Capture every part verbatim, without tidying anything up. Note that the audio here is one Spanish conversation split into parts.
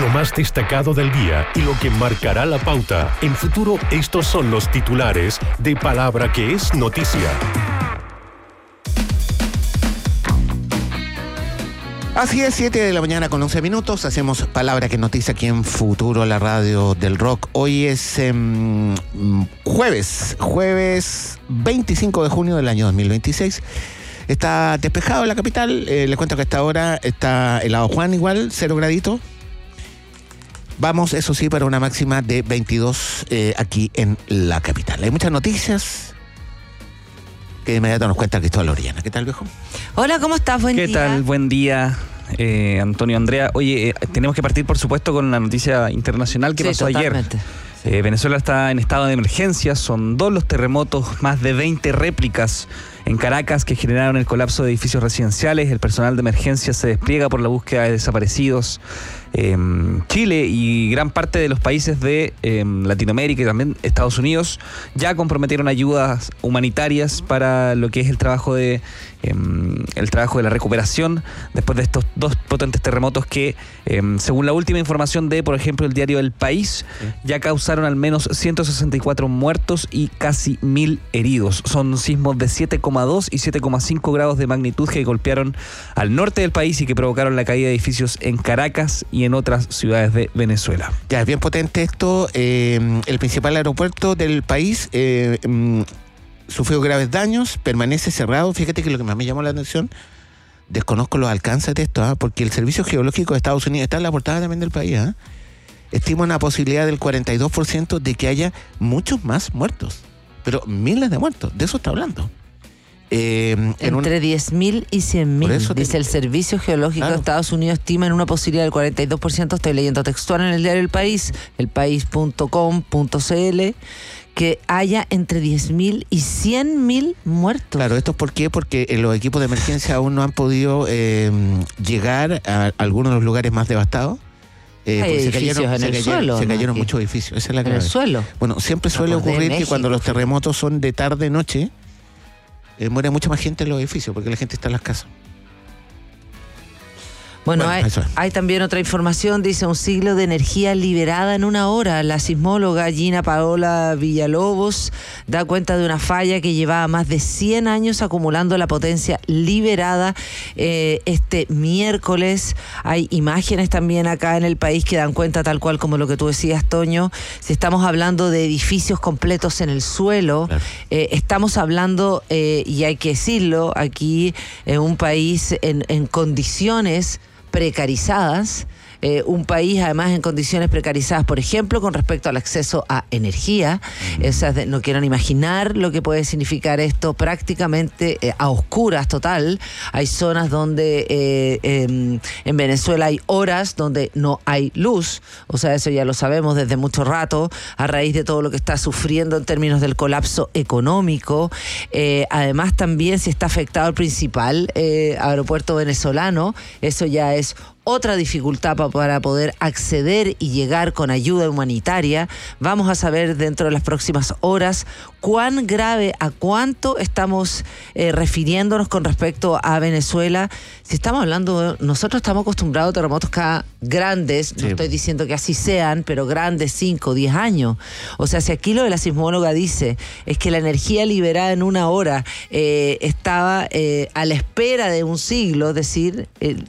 Lo más destacado del día y lo que marcará la pauta. En Futuro, estos son los titulares de Palabra que es noticia. Así es, siete de la mañana con once minutos. Hacemos Palabra que es noticia aquí en Futuro, la radio del rock. Hoy es eh, jueves, jueves veinticinco de junio del año dos mil veintiséis. Está despejado en la capital. Eh, les cuento que a esta hora está helado Juan igual, cero graditos. Vamos, eso sí, para una máxima de veintidós eh, aquí en la capital. Hay muchas noticias que de inmediato nos cuenta Cristóbal Orellana. ¿Qué tal, viejo? Hola, ¿cómo estás? Buen ¿Qué día. tal? Buen día, eh, Antonio, Andrea. Oye, eh, tenemos que partir, por supuesto, con la noticia internacional que sí, pasó totalmente. ayer. Eh, Venezuela está en estado de emergencia. Son dos los terremotos, más de veinte réplicas en Caracas que generaron el colapso de edificios residenciales. El personal de emergencia se despliega por la búsqueda de desaparecidos. Eh, Chile y gran parte de los países de eh, Latinoamérica y también Estados Unidos ya comprometieron ayudas humanitarias para lo que es el trabajo de eh, el trabajo de la recuperación después de estos dos potentes terremotos que, eh, según la última información de, por ejemplo, el diario El País, sí, ya causaron al menos ciento sesenta y cuatro muertos y casi mil heridos. Son sismos de siete coma dos y siete coma cinco grados de magnitud que golpearon al norte del país y que provocaron la caída de edificios en Caracas y en otras ciudades de Venezuela. Ya, es bien potente esto. Eh, el principal aeropuerto del país eh, mm, sufrió graves daños, permanece cerrado. Fíjate que lo que más me llamó la atención, desconozco los alcances de esto, ¿eh? porque el Servicio Geológico de Estados Unidos está en la portada también del país. ¿eh? Estima una posibilidad del cuarenta y dos por ciento de que haya muchos más muertos. Pero miles de muertos, de eso está hablando. Eh, Entre un... diez mil y cien mil, dice te... el Servicio Geológico claro. de Estados Unidos, estima en una posibilidad del cuarenta y dos por ciento, estoy leyendo textual en el diario El País, el país punto com punto c l, que haya entre diez mil y cien mil muertos. Claro, ¿esto por qué? Porque los equipos de emergencia aún no han podido eh, llegar a algunos de los lugares más devastados. Eh, Hay edificios se cayeron, en se el cayeron, suelo. Se cayeron ¿no? muchos edificios, esa es la clave. En el suelo. Bueno, siempre suele ocurrir que cuando los terremotos son de tarde-noche, Eh, muere mucha más gente en los edificios porque la gente está en las casas. Bueno, bueno hay, hay también otra información, dice un siglo de energía liberada en una hora. La sismóloga Gina Paola Villalobos da cuenta de una falla que llevaba más de cien años acumulando la potencia liberada eh, este miércoles. Hay imágenes también acá en el país que dan cuenta tal cual como lo que tú decías, Toño. Si estamos hablando de edificios completos en el suelo, claro. eh, estamos hablando, eh, y hay que decirlo, aquí en un país en, en condiciones precarizadas, eh, un país además en condiciones precarizadas, por ejemplo, con respecto al acceso a energía. Mm. O sea, no quiero imaginar lo que puede significar esto prácticamente eh, a oscuras total. Hay zonas donde eh, eh, en Venezuela hay horas donde no hay luz, o sea, eso ya lo sabemos desde mucho rato, a raíz de todo lo que está sufriendo en términos del colapso económico. Eh, además también si está afectado el principal eh, aeropuerto venezolano, eso ya es otra dificultad pa- para poder acceder y llegar con ayuda humanitaria. Vamos a saber dentro de las próximas horas cuán grave, a cuánto estamos eh, refiriéndonos con respecto a Venezuela. Si estamos hablando, nosotros estamos acostumbrados a terremotos cada grandes, sí. No estoy diciendo que así sean, pero grandes cinco, diez años. O sea, si aquí lo de la sismóloga dice es que la energía liberada en una hora eh, estaba eh, a la espera de un siglo, es decir, eh,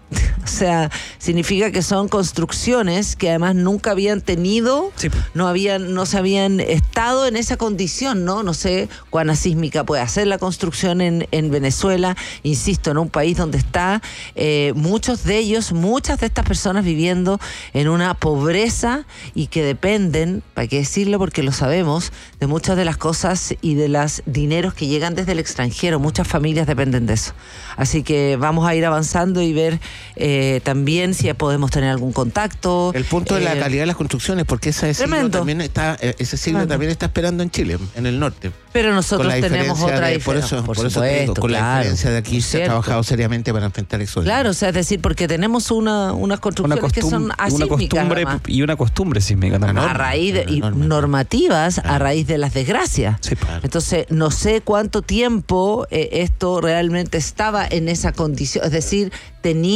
o sea, significa que son construcciones que además nunca habían tenido, sí. no habían, no se habían estado en esa condición, ¿no? No sé cuán asísmica puede ser la construcción en, en Venezuela, insisto, en un país donde está eh, muchos de ellos, muchas de estas personas viviendo en una pobreza y que dependen, hay que decirlo porque lo sabemos, de muchas de las cosas y de los dineros que llegan desde el extranjero. Muchas familias dependen de eso. Así que vamos a ir avanzando y ver Eh, también si podemos tener algún contacto. El punto eh, de la calidad de las construcciones, porque esa ese siglo también está, ese siglo tremendo. también está esperando en Chile, en el norte. Pero nosotros tenemos otra de, por eso, por, por eso te digo, con claro, la diferencia de aquí se ha trabajado seriamente para enfrentar eso. Claro, o sea, es decir, porque tenemos una, unas construcciones una costum- que son asísmicas. Una costumbre y una costumbre sísmica también. A raíz de, y normativas a raíz de las desgracias. Sí, claro. Entonces, no sé cuánto tiempo eh, esto realmente estaba en esa condición, es decir, tenían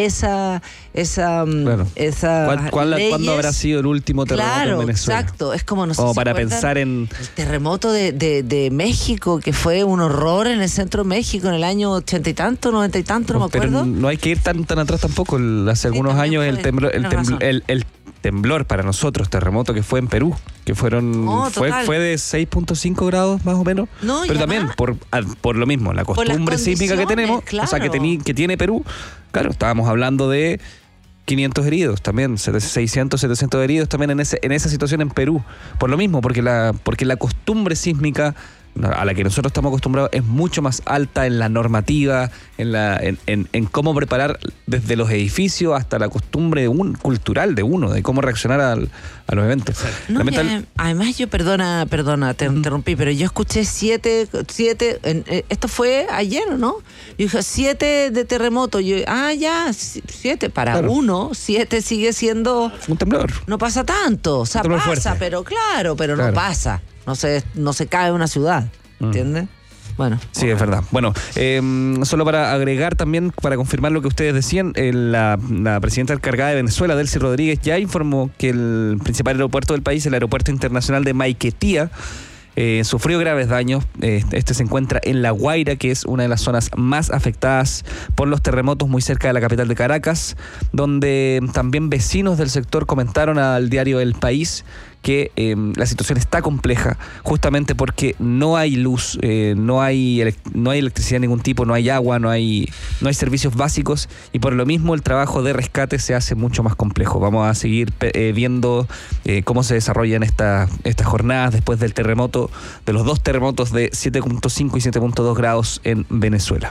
esa, esa, claro. esa ¿Cuál, cuál, ¿Cuándo habrá sido el último terremoto claro, en Venezuela? Exacto, es como no sé como si para se acuerdan, pensar en el terremoto de, de, de México, que fue un horror en el centro de México en el año ochenta y tanto, noventa y tanto, no me pero acuerdo. no hay que ir tan tan atrás tampoco. El, hace algunos sí, años el fue, temblor, el, tembl, el, el temblor para nosotros, terremoto que fue en Perú, que fueron oh, fue, fue de seis punto cinco grados más o menos, no, pero también por, por lo mismo, la costumbre sísmica que tenemos, claro. o sea, que, tení, que tiene Perú, claro, estábamos hablando de quinientos heridos también, seiscientos, setecientos heridos también en ese en esa situación en Perú, por lo mismo, porque la porque la costumbre sísmica a la que nosotros estamos acostumbrados es mucho más alta en la normativa, en la en, en, en cómo preparar desde los edificios hasta la costumbre de un, cultural de uno, de cómo reaccionar al, a los eventos. No, Lamental... además yo, perdona, perdona, te uh-huh. interrumpí, pero yo escuché siete, siete, en, eh, esto fue ayer, ¿no? Yo dije siete de terremoto, yo, ah, ya, siete, para claro. uno, siete sigue siendo... un temblor. No pasa tanto, o sea, pasa, fuerte. pero claro, pero claro. no pasa. No se, no se cae una ciudad, ¿entiendes? Mm. Bueno. Sí, es verdad. Bueno, eh, solo para agregar también, para confirmar lo que ustedes decían, eh, la, la presidenta encargada de Venezuela, Delcy Rodríguez, ya informó que el principal aeropuerto del país, el Aeropuerto Internacional de Maiquetía, Eh, sufrió graves daños. Eh, este se encuentra en La Guaira, que es una de las zonas más afectadas por los terremotos, muy cerca de la capital de Caracas, donde también vecinos del sector comentaron al diario El País que eh, la situación está compleja, justamente porque no hay luz, eh, no hay elect- no hay electricidad de ningún tipo, no hay agua, no hay no hay servicios básicos, y por lo mismo el trabajo de rescate se hace mucho más complejo. Vamos a seguir eh, viendo eh, cómo se desarrollan esta, estas jornadas después del terremoto, de los dos terremotos de siete punto cinco y siete punto dos grados en Venezuela.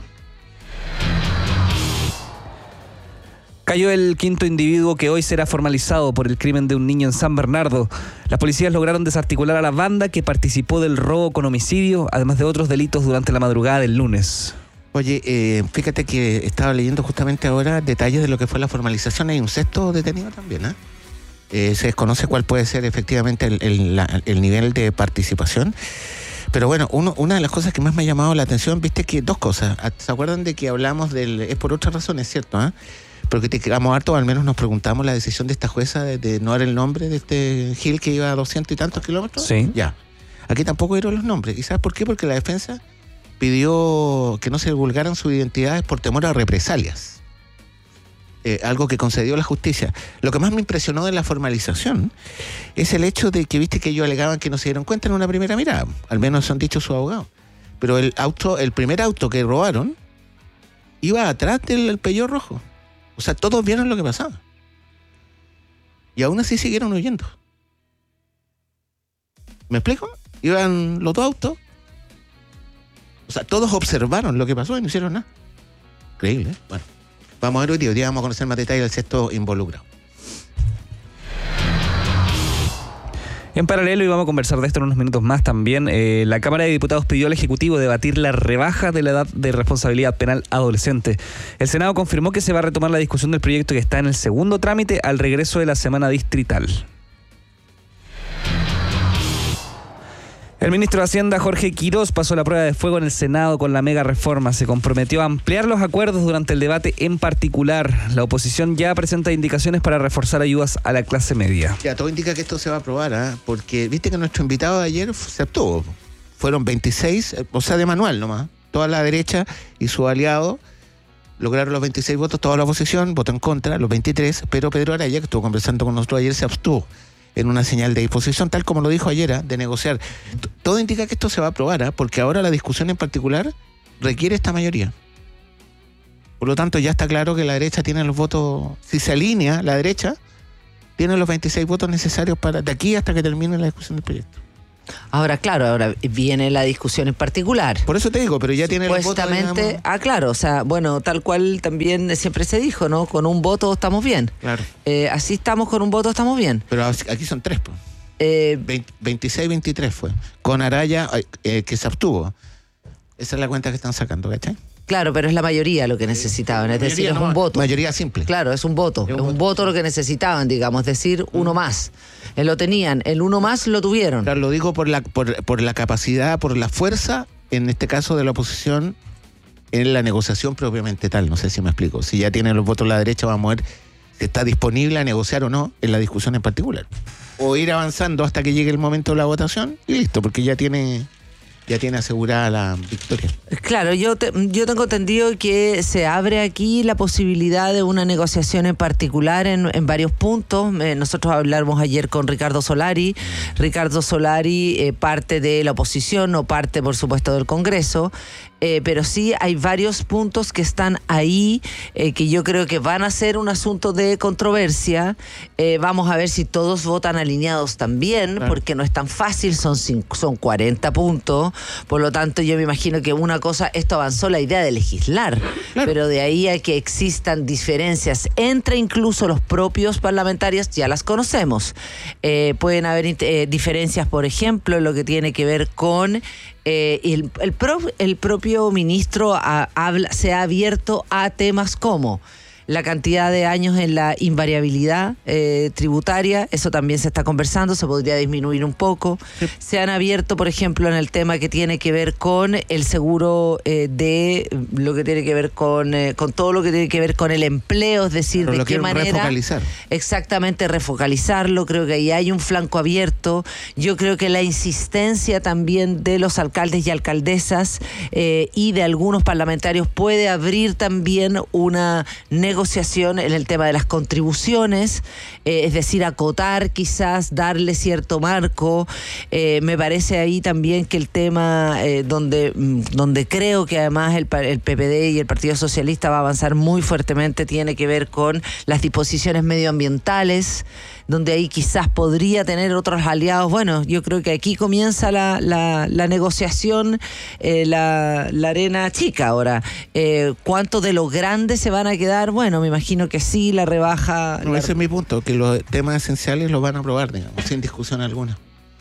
Cayó el quinto individuo que hoy será formalizado por el crimen de un niño en San Bernardo. Las policías lograron desarticular a la banda que participó del robo con homicidio, además de otros delitos durante la madrugada del lunes. Oye, eh, fíjate que estaba leyendo justamente ahora detalles de lo que fue la formalización. Hay un sexto detenido también, ¿eh? Eh, se desconoce cuál puede ser efectivamente el, el, la, el nivel de participación. Pero bueno, uno, una de las cosas que más me ha llamado la atención, viste que dos cosas. ¿Se acuerdan de que hablamos del... Es por otras razones, ¿cierto? ¿Eh? Porque te quedamos harto, al menos nos preguntamos la decisión de esta jueza de, de no dar el nombre de este Gil que iba a doscientos y tantos kilómetros. Sí. Ya. Aquí tampoco dieron los nombres. ¿Y sabes por qué? Porque la defensa pidió que no se divulgaran sus identidades por temor a represalias. Eh, algo que concedió la justicia. Lo que más me impresionó de la formalización es el hecho de que, viste que ellos alegaban que no se dieron cuenta en una primera mirada. Al menos eso han dicho sus abogados. Pero el auto, el primer auto que robaron iba atrás del Peugeot rojo. O sea, todos vieron lo que pasaba. Y aún así siguieron huyendo. ¿Me explico? Iban los dos autos. O sea, todos observaron lo que pasó y no hicieron nada. Increíble, ¿eh? Bueno, vamos a ver hoy día. Hoy día vamos a conocer más detalles del sexto involucrado. En paralelo, y vamos a conversar de esto en unos minutos más también, eh, la Cámara de Diputados pidió al Ejecutivo debatir la rebaja de la edad de responsabilidad penal adolescente. El Senado confirmó que se va a retomar la discusión del proyecto que está en el segundo trámite al regreso de la semana distrital. El ministro de Hacienda, Jorge Quirós, pasó la prueba de fuego en el Senado con la mega reforma. Se comprometió a ampliar los acuerdos durante el debate en particular. La oposición ya presenta indicaciones para reforzar ayudas a la clase media. Ya, todo indica que esto se va a aprobar, ¿eh? Porque viste que nuestro invitado de ayer se obtuvo. Fueron veintiséis, o sea, de manual nomás. Toda la derecha y su aliado lograron los veintiséis votos, toda la oposición votó en contra, los veintitrés, pero Pedro Araya, que estuvo conversando con nosotros ayer, se abstuvo en una señal de disposición, tal como lo dijo ayer, ¿eh? De negociar. Todo indica que esto se va a aprobar, ¿eh? Porque ahora la discusión en particular requiere esta mayoría. Por lo tanto, ya está claro que la derecha tiene los votos, si se alinea la derecha, tiene los veintiséis votos necesarios para de aquí hasta que termine la discusión del proyecto. Ahora, claro, ahora viene la discusión en particular. Por eso te digo, pero ya tiene los votos. Supuestamente, ah, claro, o sea, bueno, tal cual también siempre se dijo, ¿no? Con un voto estamos bien. Claro. Eh, así estamos, con un voto estamos bien. Pero aquí son tres, pues. Eh, veintiséis veintitrés fue. Con Araya, eh, que se abstuvo. Esa es la cuenta que están sacando, ¿cachai? Claro, pero es la mayoría lo que necesitaban, es decir, es no, un voto. Mayoría simple. Claro, es un voto, es un, es un voto. voto lo que necesitaban, digamos, es decir, uno más. Eh, lo tenían, el uno más lo tuvieron. Claro, lo digo por la, por, por la capacidad, por la fuerza, en este caso de la oposición, en la negociación propiamente tal, no sé si me explico. Si ya tiene los votos la derecha, vamos a ver si está disponible a negociar o no en la discusión en particular. O ir avanzando hasta que llegue el momento de la votación y listo, porque ya tiene... ya tiene asegurada la victoria. Claro, yo te, yo tengo entendido que se abre aquí la posibilidad de una negociación en particular en, en varios puntos. Eh, nosotros hablamos ayer con Ricardo Solari. Ricardo Solari eh, parte de la oposición, no parte, por supuesto, del Congreso. Eh, pero sí hay varios puntos que están ahí, eh, que yo creo que van a ser un asunto de controversia. Eh, vamos a ver si todos votan alineados también, claro, porque no es tan fácil, son, cinco, son cuarenta puntos. Por lo tanto, yo me imagino que una cosa, esto avanzó la idea de legislar, claro, pero de ahí a que existan diferencias entre incluso los propios parlamentarios, ya las conocemos. Eh, pueden haber eh, diferencias, por ejemplo, en lo que tiene que ver con... Eh, el, el, pro, el propio ministro ha, habla, se ha abierto a temas como la cantidad de años en la invariabilidad eh, tributaria, eso también se está conversando, se podría disminuir un poco. Sí. Se han abierto, por ejemplo, en el tema que tiene que ver con el seguro eh, de lo que tiene que ver con, eh, con todo lo que tiene que ver con el empleo, es decir, Pero de qué manera... refocalizar. Exactamente, refocalizarlo, creo que ahí hay un flanco abierto. Yo creo que la insistencia también de los alcaldes y alcaldesas eh, y de algunos parlamentarios puede abrir también una negociación negociación en el tema de las contribuciones, eh, es decir, acotar quizás, darle cierto marco. Eh, me parece ahí también que el tema eh, donde, donde creo que además el, el P P D y el Partido Socialista va a avanzar muy fuertemente tiene que ver con las disposiciones medioambientales, donde ahí quizás podría tener otros aliados. Bueno, yo creo que aquí comienza la, la, la negociación, eh, la, la arena chica ahora. Eh, ¿Cuánto de lo grande se van a quedar? Bueno, me imagino que sí, la rebaja... No, la... ese es mi punto, que los temas esenciales los van a aprobar, digamos, sin discusión alguna.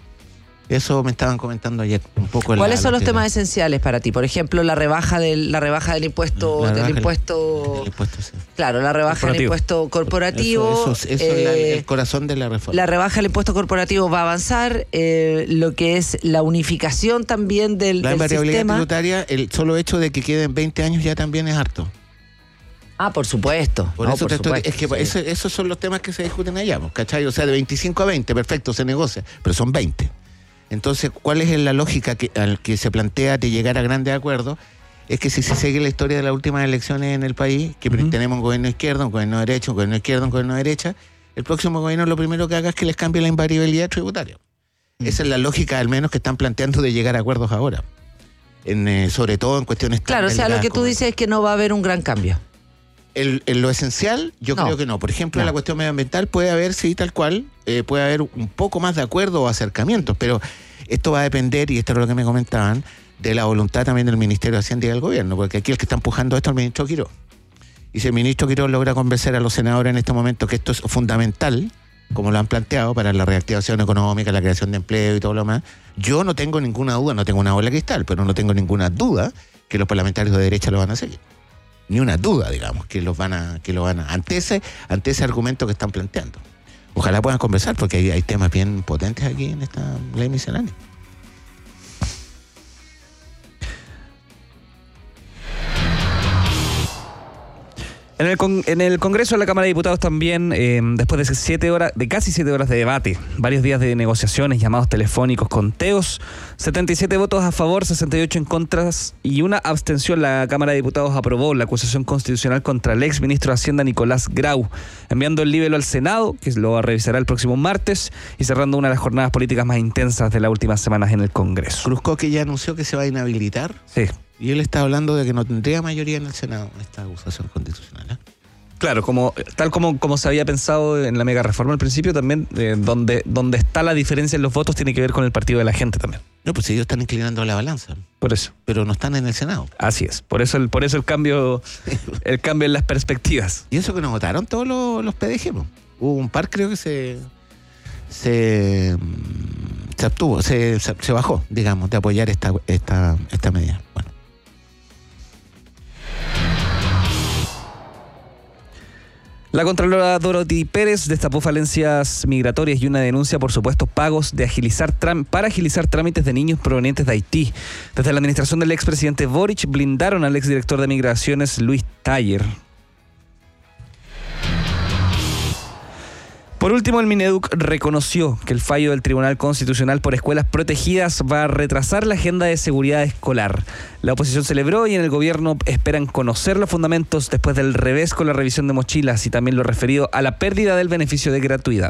Eso me estaban comentando ayer un poco. ¿Cuáles la, son los temas. temas esenciales para ti? Por ejemplo, la rebaja del la rebaja del impuesto la del rebaja impuesto, del impuesto sí. Claro, la rebaja del impuesto corporativo. Eso, eso, eso eh, es la, el corazón de la reforma. La rebaja del impuesto corporativo va a avanzar, eh, lo que es la unificación también del, la del invariabilidad sistema. tributaria, el solo hecho de que queden veinte años ya también es harto. Ah, por supuesto. Por no, eso por te supuesto, estoy, es que sí. eso, esos son los temas que se discuten allá, ¿cachai? O sea, de veinticinco a veinte, perfecto, se negocia, pero son veinte. Entonces, ¿cuál es la lógica que, al que se plantea de llegar a grandes acuerdos? Es que si se sigue la historia de las últimas elecciones en el país, que uh-huh. tenemos un gobierno izquierdo, un gobierno derecho, un gobierno izquierdo, un gobierno derecha, el próximo gobierno lo primero que haga es que les cambie la invariabilidad tributaria. Uh-huh. Esa es la lógica, al menos, que están planteando de llegar a acuerdos ahora. En, eh, sobre todo en cuestiones tan Claro, o sea, lo que tú como... dices es que no va a haber un gran cambio. El, en lo esencial, yo no. creo que no. Por ejemplo, no. en la cuestión medioambiental puede haber, sí, tal cual, eh, puede haber un poco más de acuerdo o acercamientos, pero esto va a depender, y esto es lo que me comentaban, de la voluntad también del Ministerio de Hacienda y del Gobierno, porque aquí el que está empujando esto es el ministro Quirós. Y si el ministro Quirós logra convencer a los senadores en este momento que esto es fundamental, como lo han planteado, para la reactivación económica, la creación de empleo y todo lo demás, yo no tengo ninguna duda, no tengo una bola de cristal, pero no tengo ninguna duda que los parlamentarios de derecha lo van a seguir. Ni una duda, digamos, que los van a, que lo van a, ante ese, ante ese argumento que están planteando. Ojalá puedan conversar, porque hay, hay temas bien potentes aquí en esta ley miscelánea. En el, con, en el Congreso de la Cámara de Diputados también, eh, después de siete horas, de casi siete horas de debate, varios días de negociaciones, llamados telefónicos, conteos, setenta y siete votos a favor, sesenta y ocho en contra y una abstención, la Cámara de Diputados aprobó la acusación constitucional contra el ex ministro de Hacienda Nicolás Grau, enviando el libelo al Senado, que lo revisará el próximo martes, y cerrando una de las jornadas políticas más intensas de las últimas semanas en el Congreso. Cruzco, que ya anunció que se va a inhabilitar. Sí. Y él está hablando de que no tendría mayoría en el Senado esta acusación constitucional, ¿eh? Claro, como tal como, como se había pensado en la mega reforma al principio, también eh, donde, donde está la diferencia en los votos tiene que ver con el partido de la gente también. No, pues ellos están inclinando la balanza. Por eso. Pero no están en el Senado. Así es. Por eso el, por eso el cambio, el cambio en las perspectivas. Y eso que nos votaron todos los, los P D G, ¿no? Hubo un par, creo que se se, se obtuvo, se, se, se bajó, digamos, de apoyar esta, esta, esta medida. Bueno. La Contralora Dorothy Pérez destapó falencias migratorias y una denuncia por supuestos pagos de agilizar tram- para agilizar trámites de niños provenientes de Haití. Desde la administración del expresidente Boric blindaron al exdirector de Migraciones, Luis Taller. Por último, el Mineduc reconoció que el fallo del Tribunal Constitucional por escuelas protegidas va a retrasar la agenda de seguridad escolar. La oposición celebró y en el gobierno esperan conocer los fundamentos después del revés con la revisión de mochilas y también lo referido a la pérdida del beneficio de gratuidad.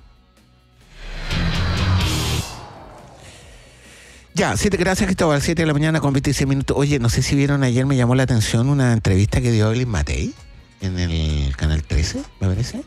Ya, siete, gracias Cristóbal, siete de la mañana con veintiséis minutos. Oye, no sé si vieron ayer, me llamó la atención una entrevista que dio Evelyn Matei en el Canal trece, me parece.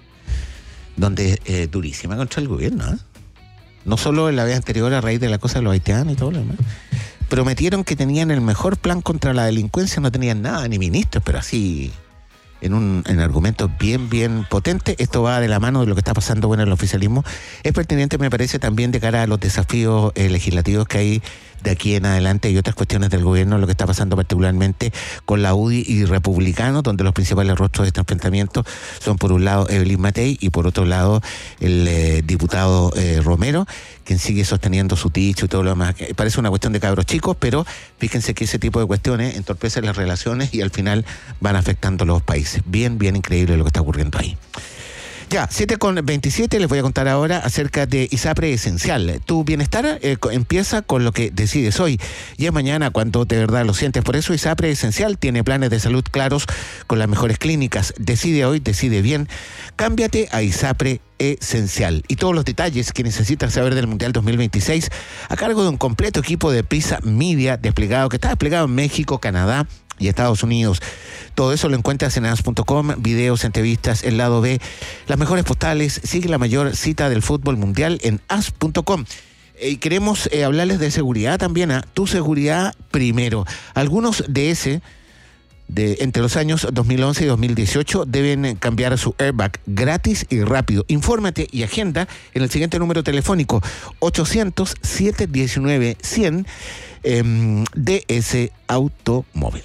Donde eh, durísima contra el gobierno, ¿eh? No solo en la vez anterior a raíz de la cosa de los haitianos y todo lo demás. Prometieron que tenían el mejor plan contra la delincuencia, no tenían nada, ni ministros, pero así en un en argumentos bien, bien potentes. Esto va de la mano de lo que está pasando bueno en el oficialismo. Es pertinente, me parece, también de cara a los desafíos eh, legislativos que hay de aquí en adelante y otras cuestiones del gobierno, lo que está pasando particularmente con la U D I y republicanos, donde los principales rostros de este enfrentamiento son por un lado Evelyn Matei y por otro lado el eh, diputado eh, Romero, quien sigue sosteniendo su dicho y todo lo demás. Parece una cuestión de cabros chicos, pero fíjense que ese tipo de cuestiones entorpecen las relaciones y al final van afectando a los países. Bien, bien increíble lo que está ocurriendo ahí. Ya, siete con veintisiete, les voy a contar ahora acerca de ISAPRE Esencial. Tu bienestar eh, empieza con lo que decides hoy y es mañana cuando de verdad lo sientes. Por eso ISAPRE Esencial tiene planes de salud claros con las mejores clínicas. Decide hoy, decide bien. Cámbiate a ISAPRE Esencial. Y todos los detalles que necesitas saber del Mundial dos mil veintiséis a cargo de un completo equipo de Prisa Media desplegado, que está desplegado en México, Canadá y Estados Unidos. Todo eso lo encuentras en as punto com, videos, entrevistas, el lado B, las mejores postales. Sigue la mayor cita del fútbol mundial en as punto com. Y queremos eh, hablarles de seguridad también, a tu seguridad primero. Algunos de ese, de entre los años dos mil once y dos mil dieciocho, deben cambiar su airbag gratis y rápido. Infórmate y agenda en el siguiente número telefónico, ochocientos, setecientos diecinueve, cien, eh, D S Automóviles.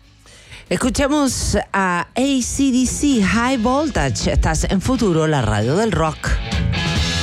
Escuchamos a A C D C High Voltage. Estás en Futuro, la radio del rock.